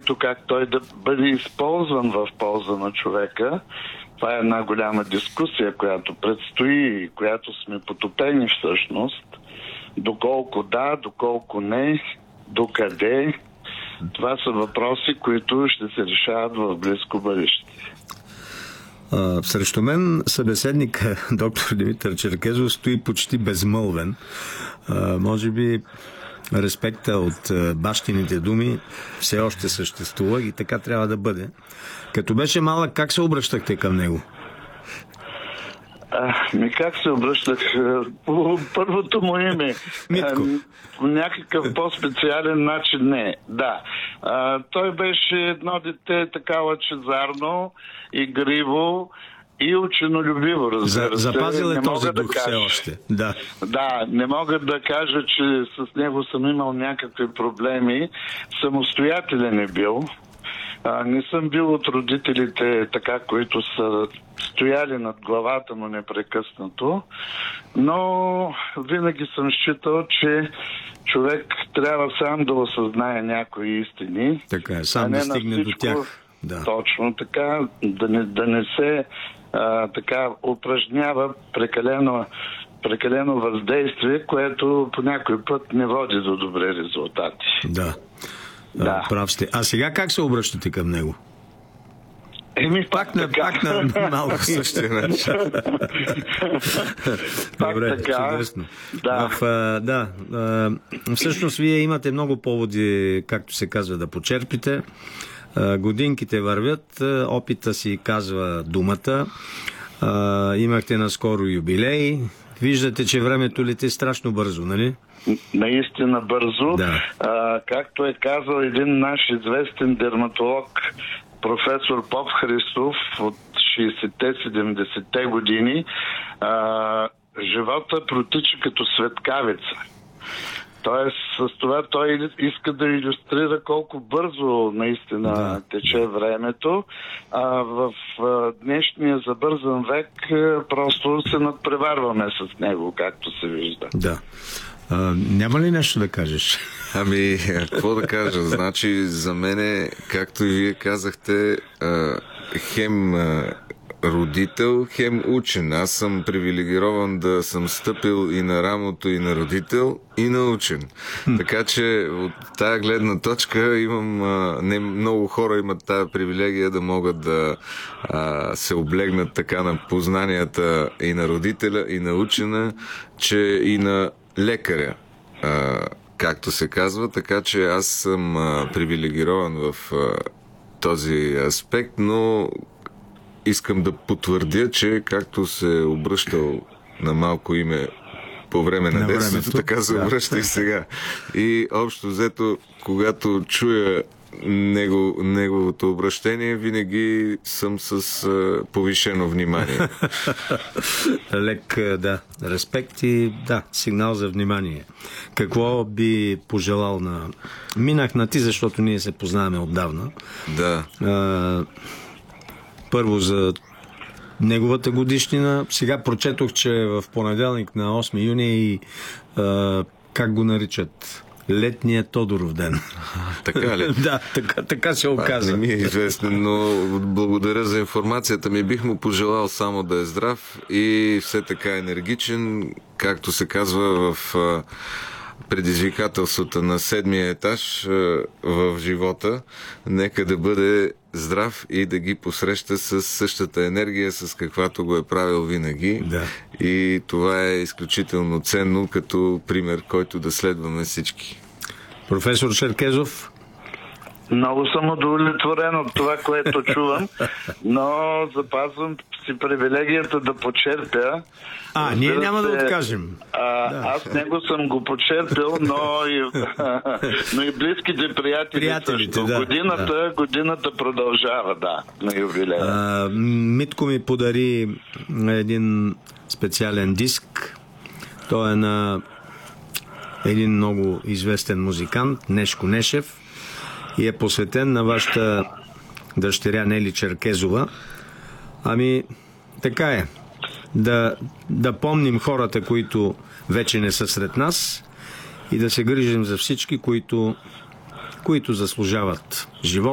времето, как той да бъде използван в полза на човека. Това е една голяма дискусия, която предстои и която сме потопени всъщност. Доколко да, доколко не, докъде. Това са въпроси, които ще се решават в близко бъдеще. Срещу мен събеседник доктор Димитър Черкезов стои почти безмълвен. Може би респекта от бащините думи все още съществува и така трябва да бъде. Като беше малък, как се обръщахте към него? Как се обръщах? По първото му име. Митко. По някакъв по-специален начин не. Да. Той беше едно дете така лъчезарно, игриво и ученолюбиво, разбира се. Запазил е този дух все още. Да. Да, не мога да кажа, че с него съм имал някакви проблеми. Самостоятелен е бил. Не съм бил от родителите така, които са стояли над главата му непрекъснато, но винаги съм считал, че човек трябва сам да осъзнае някои истини. Така е, сам да стигне до тях. Да. Точно така, да не се така упражнява прекалено въздействие, което по някой път не води до добри резултати. Да. Прав сте. А сега как се обръщате към него? Пак на малко същия начин. Добре, чудесно. Да. Всъщност вие имате много поводи, както се казва, да почерпите. Годинките вървят, опита си казва думата. Имахте наскоро юбилей. Виждате, че времето лети страшно бързо, нали? Наистина бързо. Да. Както е казал един наш известен дерматолог, професор Поп Христов от 60-70-те години, живота протича като светкавица. Тоест, с това той иска да илюстрира колко бързо наистина тече времето. В днешния забързан век просто се надпреварваме с него, както се вижда. Да. Няма ли нещо да кажеш? Какво да кажа? Значи, за мене, както и вие казахте, хем родител, хем учен. Аз съм привилегирован да съм стъпил и на рамото и на родител, и на учен. Така че от тая гледна точка имам... не много хора имат тая привилегия да могат да се облегнат така на познанията и на родителя, и на учена, че и на лекаря, както се казва. Така че аз съм привилегирован в този аспект, но искам да потвърдя, че както се обръщал на малко име по време на детството, така се обръща и сега. И общо взето, когато чуя неговото обращение, винаги съм с повишено внимание. Лек, респект и сигнал за внимание. Какво би пожелал на... Минах на ти, защото ние се познаваме отдавна. Да. Първо за неговата годишнина. Сега прочетох, че в понеделник на 8 юни и как го наричат? Летният Тодоров ден. Така ли? Да, така се оказа. Не ми е известно, но благодаря за информацията ми. Бих му пожелал само да е здрав и все така енергичен, както се казва в предизвикателствата на 7-я етаж в живота. Нека да бъде здрав и да ги посреща с същата енергия, с каквато го е правил винаги. Да. И това е изключително ценно като пример, който да следваме всички. Професор Черкезов? Много съм удовлетворен от това, което чувам, но запазвам си привилегията да почерпя. Ние няма да откажем. Аз него съм го почерпил, но и близките приятели също. Годината продължава, на юбилея. Митко ми подари един специален диск. Той е на един много известен музикант, Нешко Нешев, и е посветен на вашата дъщеря Нели Черкезова. Така е. Да помним хората, които вече не са сред нас, и да се грижим за всички, които заслужават живот.